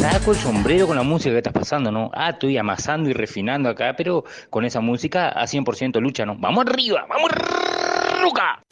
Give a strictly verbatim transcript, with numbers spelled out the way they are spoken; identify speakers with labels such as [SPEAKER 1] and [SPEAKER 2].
[SPEAKER 1] saco el sombrero con la música que estás pasando, ¿no? Ah, estoy amasando y refinando acá, pero con esa música a cien por ciento lucha, ¿no? ¡Vamos arriba! ¡Vamos, Ruca!